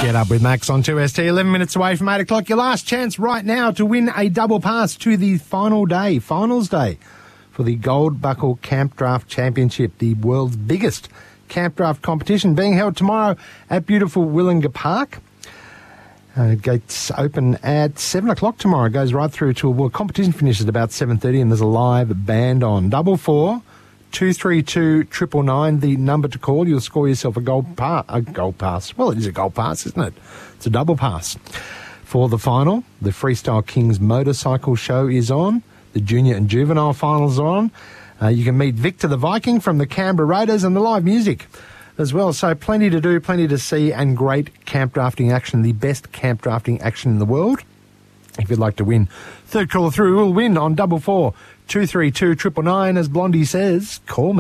Get Up with Max on 2ST, 11 minutes away from 8 o'clock. Your last chance right now to win a double pass to the finals day for the Gold Buckle Camp Draft Championship, the world's biggest camp draft competition, being held tomorrow at beautiful Willinga Park. Gates open at 7 o'clock tomorrow. It goes right through to, competition finishes at about 7:30 and there's a live band on. 442 999, the number to call. You'll score yourself a gold pass. Well, it is a gold pass, isn't it? It's a double pass. For the final, the Freestyle Kings motorcycle show is on. The junior and juvenile finals are on. You can meet Victor the Viking from the Canberra Raiders and the live music as well. So plenty to do, plenty to see, and great camp drafting action, the best camp drafting action in the world. If you'd like to win, third caller through will win on 442 999. As Blondie says, call me.